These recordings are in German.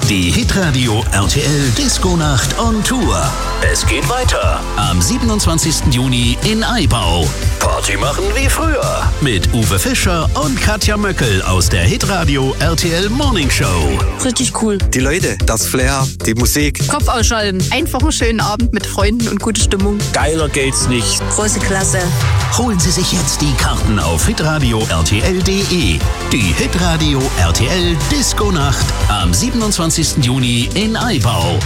Die Hitradio RTL Disco-Nacht on Tour. Es geht weiter am 27. Juni in Aibau. Party machen wie früher mit Uwe Fischer und Katja Möckel aus der Hitradio RTL Morning Show. Richtig cool. Die Leute, das Flair, die Musik. Kopf ausschalten. Einfach einen schönen Abend mit Freunden und gute Stimmung. Geiler geht's nicht. Große Klasse. Holen Sie sich jetzt die Karten auf hitradio RTL.de. Die Hitradio RTL Disco-Nacht am 27. Juni in Aibau.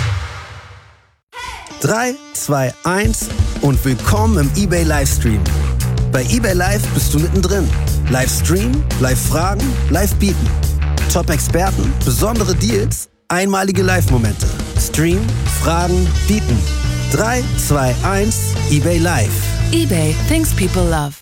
3, 2, 1 und willkommen im eBay Livestream. Bei eBay Live bist du mittendrin. Livestream, Live-Fragen, Live-Bieten. Top-Experten, besondere Deals, einmalige Live-Momente. Stream, Fragen, Bieten. 3, 2, 1, eBay Live. eBay, things people love.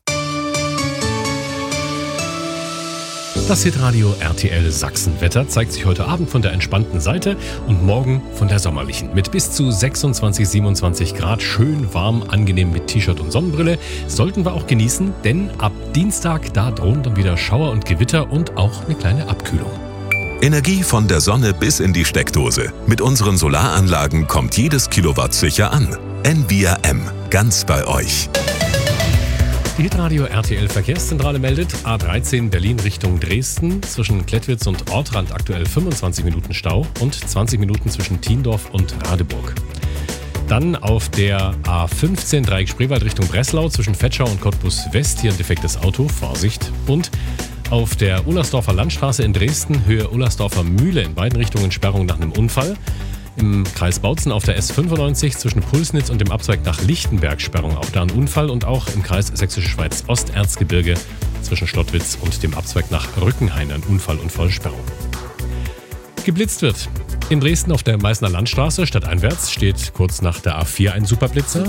Das Hitradio RTL Sachsen-Wetter zeigt sich heute Abend von der entspannten Seite und morgen von der sommerlichen. Mit bis zu 26, 27 Grad, schön warm, angenehm mit T-Shirt und Sonnenbrille. Sollten wir auch genießen, denn ab Dienstag, da drohen dann wieder Schauer und Gewitter und auch eine kleine Abkühlung. Energie von der Sonne bis in die Steckdose. Mit unseren Solaranlagen kommt jedes Kilowatt sicher an. Envia M, ganz bei euch. Die Hitradio RTL Verkehrszentrale meldet, A13 Berlin Richtung Dresden, zwischen Klettwitz und Ortrand aktuell 25 Minuten Stau und 20 Minuten zwischen Tiendorf und Radeburg. Dann auf der A15 Dreieck Spreewald Richtung Breslau, zwischen Vetschau und Cottbus West, hier ein defektes Auto, Vorsicht. Und auf der Ullersdorfer Landstraße in Dresden, Höhe Ullersdorfer Mühle, in beiden Richtungen Sperrung nach einem Unfall. Im Kreis Bautzen auf der S95 zwischen Pulsnitz und dem Abzweig nach Lichtenberg Sperrung, auch da ein Unfall. Und auch im Kreis Sächsische Schweiz Osterzgebirge zwischen Schlottwitz und dem Abzweig nach Rückenhain ein Unfall und Vollsperrung. Geblitzt wird. In Dresden auf der Meißner Landstraße stadteinwärts steht kurz nach der A4 ein Superblitzer.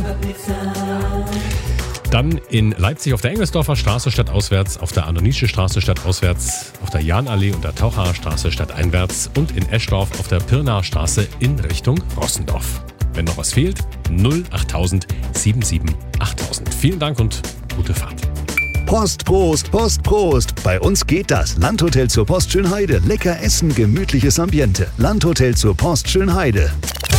Dann in Leipzig auf der Engelsdorfer Straße stadtauswärts, auf der Andonische Straße stadtauswärts, auf der Jahnallee und der Tauchaer Straße stadteinwärts und in Eschdorf auf der Pirnaer Straße in Richtung Rossendorf. Wenn noch was fehlt, 08000 77 8000. Vielen Dank und gute Fahrt. Post, Prost, Post, Prost. Bei uns geht das. Landhotel zur Post Schönheide. Lecker essen, gemütliches Ambiente. Landhotel zur Post Schönheide.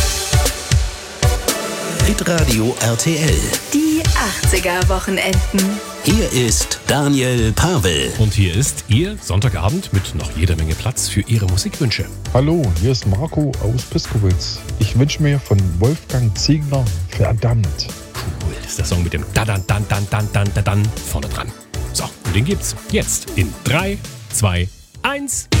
Hitradio RTL. Die 80er-Wochenenden. Hier ist Daniel Pavel. Und hier ist Ihr Sonntagabend mit noch jeder Menge Platz für Ihre Musikwünsche. Hallo, hier ist Marco aus Piskowitz. Ich wünsche mir von Wolfgang Ziegler Verdammt. Cool, das ist der Song mit dem Dan vorne dran. So, und den gibt's jetzt in 3, 2, 1.